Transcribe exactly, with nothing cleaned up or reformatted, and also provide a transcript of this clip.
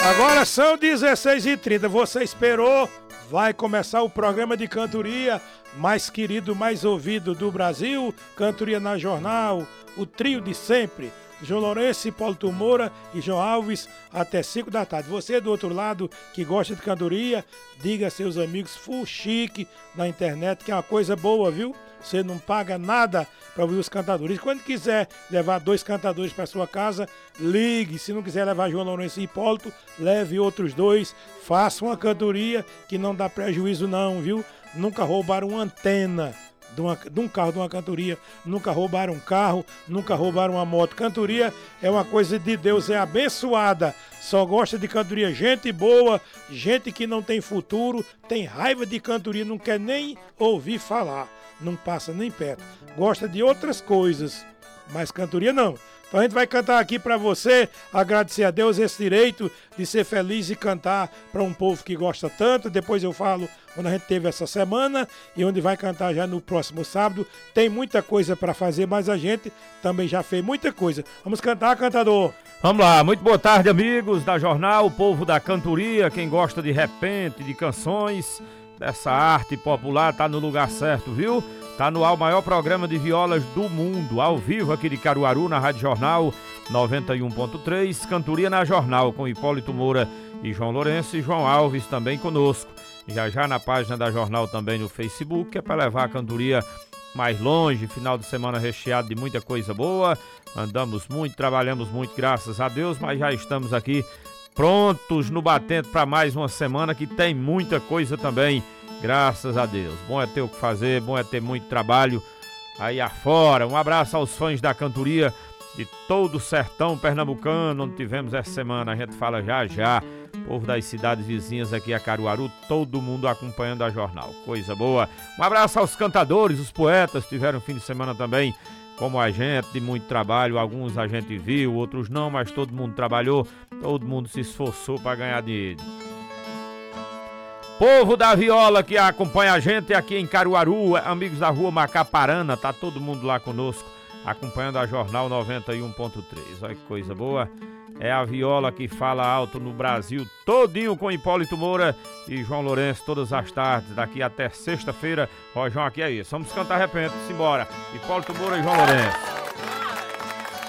Agora são dezesseis e trinta, você esperou, vai começar o programa de cantoria mais querido, mais ouvido do Brasil, Cantoria na Jornal, o trio de sempre, João Lourenço, Hipólito Moura e João Alves, até cinco da tarde. Você do outro lado que gosta de cantoria, diga a seus amigos full chique na internet, que é uma coisa boa, viu? Você não paga nada para ouvir os cantadores. Quando quiser levar dois cantadores para sua casa, ligue. Se não quiser levar João Lourenço e Hipólito, leve outros dois. Faça uma cantoria que não dá prejuízo não, viu? Nunca roubaram uma antena de, uma, de um carro, de uma cantoria. Nunca roubaram um carro, nunca roubaram uma moto. Cantoria é uma coisa de Deus, é abençoada. Só gosta de cantoria gente boa, gente que não tem futuro, tem raiva de cantoria, não quer nem ouvir falar. Não passa nem perto. Gosta de outras coisas, mas cantoria não. Então a gente vai cantar aqui pra você, agradecer a Deus esse direito de ser feliz e cantar pra um povo que gosta tanto. Depois eu falo onde a gente teve essa semana e onde vai cantar já no próximo sábado. Tem muita coisa pra fazer, mas a gente também já fez muita coisa. Vamos cantar, cantador? Vamos lá, muito boa tarde, amigos da Jornal, o povo da cantoria, quem gosta de repente, de canções, dessa arte popular, tá no lugar certo, viu? Tá no ar o maior programa de violas do mundo, ao vivo aqui de Caruaru, na Rádio Jornal noventa e um ponto três, Cantoria na Jornal, com Hipólito Moura e João Lourenço e João Alves também conosco. Já já na página da Jornal também no Facebook, que é para levar a cantoria mais longe, final de semana recheado de muita coisa boa. Andamos muito, trabalhamos muito, graças a Deus, mas já estamos aqui prontos no batente para mais uma semana que tem muita coisa também, graças a Deus. Bom é ter o que fazer, bom é ter muito trabalho aí afora. Um abraço aos fãs da cantoria de todo o sertão pernambucano, onde tivemos essa semana, a gente fala já já. Povo das cidades vizinhas aqui a Caruaru, todo mundo acompanhando a Jornal, coisa boa. Um abraço aos cantadores, os poetas, tiveram um fim de semana também como a gente, de muito trabalho. Alguns a gente viu, outros não, mas todo mundo trabalhou, todo mundo se esforçou para ganhar dinheiro. Povo da viola que acompanha a gente aqui em Caruaru, amigos da rua Macaparana, tá todo mundo lá conosco, acompanhando a Jornal noventa e um ponto três. Olha que coisa boa. É a viola que fala alto no Brasil todinho, com Hipólito Moura e João Lourenço todas as tardes, daqui até sexta-feira. Ó, João, aqui é isso. Vamos cantar de repente, simbora. Hipólito Moura e João Lourenço.